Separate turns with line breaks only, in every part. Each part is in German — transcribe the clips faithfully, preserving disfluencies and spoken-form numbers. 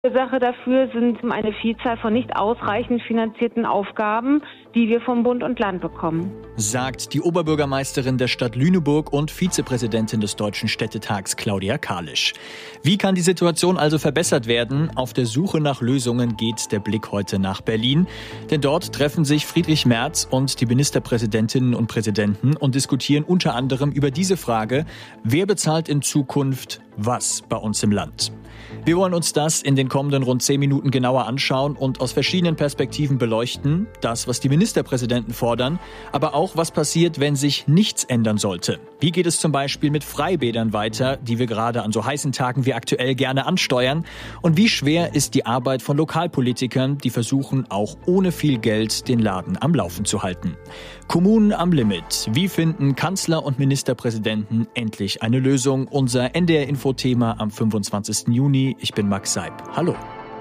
Ursache dafür sind eine Vielzahl von nicht ausreichend finanzierten Aufgaben, die wir vom Bund und Land bekommen.
Sagt die Oberbürgermeisterin der Stadt Lüneburg und Vizepräsidentin des Deutschen Städtetags Claudia Kalisch. Wie kann die Situation also verbessert werden? Auf der Suche nach Lösungen geht der Blick heute nach Berlin. Denn dort treffen sich Friedrich Merz und die Ministerpräsidentinnen und Präsidenten und diskutieren unter anderem über diese Frage: Wer bezahlt in Zukunft was bei uns im Land? Wir wollen uns das in den kommenden rund zehn Minuten genauer anschauen und aus verschiedenen Perspektiven beleuchten. Das, was die Ministerpräsidenten fordern, aber auch, was passiert, wenn sich nichts ändern sollte. Wie geht es zum Beispiel mit Freibädern weiter, die wir gerade an so heißen Tagen wie aktuell gerne ansteuern? Und wie schwer ist die Arbeit von Lokalpolitikern, die versuchen, auch ohne viel Geld den Laden am Laufen zu halten? Kommunen am Limit. Wie finden Kanzler und Ministerpräsidenten endlich eine Lösung? Unser N D R-Info-Thema am fünfundzwanzigsten Juni. Ich bin Max Seib. Hallo.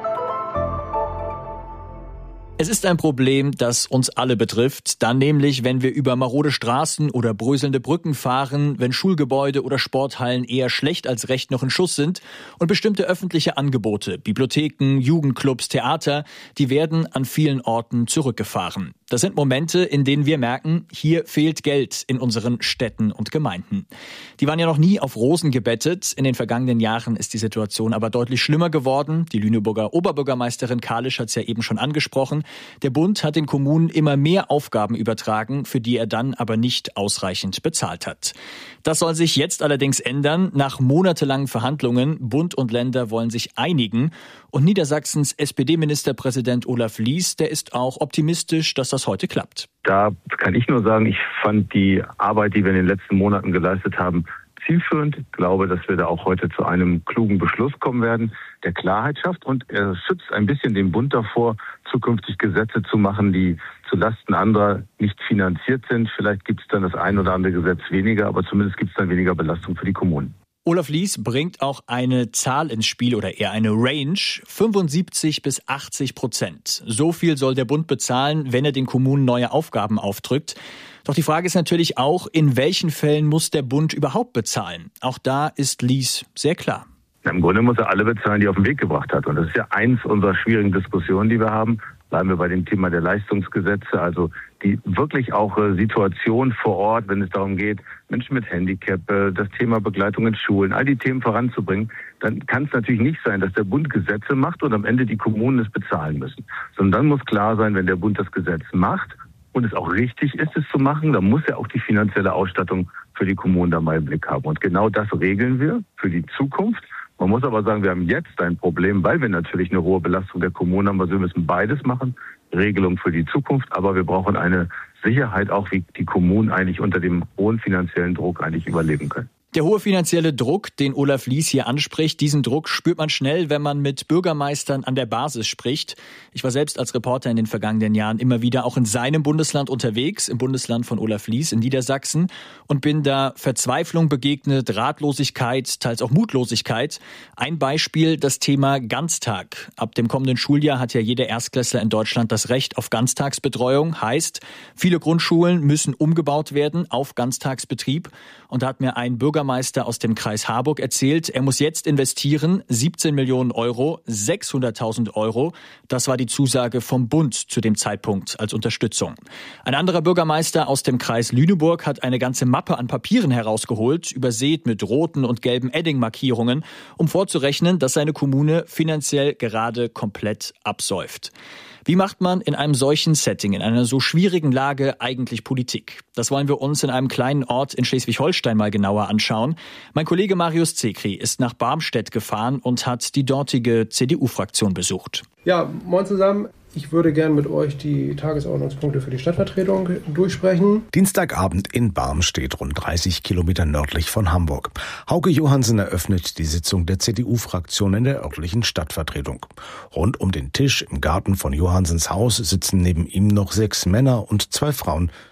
Es ist ein Problem, das uns alle betrifft, dann nämlich, wenn wir über marode Straßen oder bröselnde Brücken fahren, wenn Schulgebäude oder Sporthallen eher schlecht als recht noch in Schuss sind und bestimmte öffentliche Angebote, Bibliotheken, Jugendclubs, Theater, die werden an vielen Orten zurückgefahren. Das sind Momente, in denen wir merken, hier fehlt Geld in unseren Städten und Gemeinden. Die waren ja noch nie auf Rosen gebettet. In den vergangenen Jahren ist die Situation aber deutlich schlimmer geworden. Die Lüneburger Oberbürgermeisterin Kalisch hat es ja eben schon angesprochen. Der Bund hat den Kommunen immer mehr Aufgaben übertragen, für die er dann aber nicht ausreichend bezahlt hat. Das soll sich jetzt allerdings ändern. Nach monatelangen Verhandlungen, Bund und Länder wollen sich einigen. Und Niedersachsens S P D-Ministerpräsident Olaf Lies, der ist auch optimistisch, dass das heute klappt.
Da kann ich nur sagen, ich fand die Arbeit, die wir in den letzten Monaten geleistet haben, zielführend. Ich glaube, dass wir da auch heute zu einem klugen Beschluss kommen werden, der Klarheit schafft, und er schützt ein bisschen den Bund davor, zukünftig Gesetze zu machen, die zulasten anderer nicht finanziert sind. Vielleicht gibt es dann das ein oder andere Gesetz weniger, aber zumindest gibt es dann weniger Belastung für die Kommunen.
Olaf Lies bringt auch eine Zahl ins Spiel oder eher eine Range: fünfundsiebzig bis achtzig Prozent. So viel soll der Bund bezahlen, wenn er den Kommunen neue Aufgaben aufdrückt. Doch die Frage ist natürlich auch, in welchen Fällen muss der Bund überhaupt bezahlen? Auch da ist Lies sehr klar.
Im Grunde muss er alle bezahlen, die er auf den Weg gebracht hat. Und das ist ja eins unserer schwierigen Diskussionen, die wir haben. Bleiben wir bei dem Thema der Leistungsgesetze, also die wirklich auch äh, Situation vor Ort, wenn es darum geht, Menschen mit Handicap, äh, das Thema Begleitung in Schulen, all die Themen voranzubringen, dann kann es natürlich nicht sein, dass der Bund Gesetze macht und am Ende die Kommunen es bezahlen müssen. Sondern dann muss klar sein, wenn der Bund das Gesetz macht und es auch richtig ist, es zu machen, dann muss er auch die finanzielle Ausstattung für die Kommunen da mal im Blick haben. Und genau das regeln wir für die Zukunft. Man muss aber sagen, wir haben jetzt ein Problem, weil wir natürlich eine hohe Belastung der Kommunen haben. Also wir müssen beides machen, Regelung für die Zukunft, aber wir brauchen eine Sicherheit auch, wie die Kommunen eigentlich unter dem hohen finanziellen Druck eigentlich überleben können.
Der hohe finanzielle Druck, den Olaf Lies hier anspricht, diesen Druck spürt man schnell, wenn man mit Bürgermeistern an der Basis spricht. Ich war selbst als Reporter in den vergangenen Jahren immer wieder auch in seinem Bundesland unterwegs, im Bundesland von Olaf Lies in Niedersachsen, und bin da Verzweiflung begegnet, Ratlosigkeit, teils auch Mutlosigkeit. Ein Beispiel: das Thema Ganztag. Ab dem kommenden Schuljahr hat ja jeder Erstklässler in Deutschland das Recht auf Ganztagsbetreuung. Heißt, viele Grundschulen müssen umgebaut werden auf Ganztagsbetrieb. Und da hat mir ein Bürgermeister Bürgermeister aus dem Kreis Harburg erzählt, er muss jetzt investieren, siebzehn Millionen Euro, sechshunderttausend Euro. Das war die Zusage vom Bund zu dem Zeitpunkt als Unterstützung. Ein anderer Bürgermeister aus dem Kreis Lüneburg hat eine ganze Mappe an Papieren herausgeholt, übersät mit roten und gelben Edding-Markierungen, um vorzurechnen, dass seine Kommune finanziell gerade komplett absäuft. Wie macht man in einem solchen Setting, in einer so schwierigen Lage eigentlich Politik? Das wollen wir uns in einem kleinen Ort in Schleswig-Holstein mal genauer anschauen. Mein Kollege Marius Zekri ist nach Barmstedt gefahren und hat die dortige C D U-Fraktion besucht.
Ja, moin zusammen. Ich würde gern mit euch die Tagesordnungspunkte für die Stadtvertretung durchsprechen.
Dienstagabend in Barmstedt, rund dreißig Kilometer nördlich von Hamburg. Hauke Johansen eröffnet die Sitzung der C D U-Fraktion in der örtlichen Stadtvertretung. Rund um den Tisch im Garten von Johansens Haus sitzen neben ihm noch sechs Männer und zwei Frauen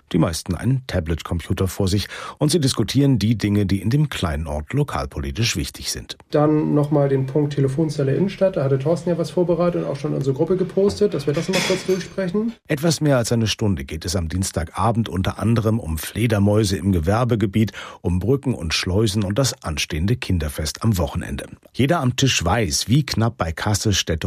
die meisten einen Tablet-Computer vor sich und sie diskutieren die Dinge, die in dem kleinen Ort lokalpolitisch wichtig sind.
Dann nochmal den Punkt Telefonzelle Innenstadt. Da hatte Thorsten ja was vorbereitet und auch schon in unsere Gruppe gepostet, dass wir das nochmal kurz durchsprechen.
Etwas mehr als eine Stunde geht es am Dienstagabend unter anderem um Fledermäuse im Gewerbegebiet, um Brücken und Schleusen und das anstehende Kinderfest am Wochenende. Jeder am Tisch weiß, wie knapp bei Kasse, Städte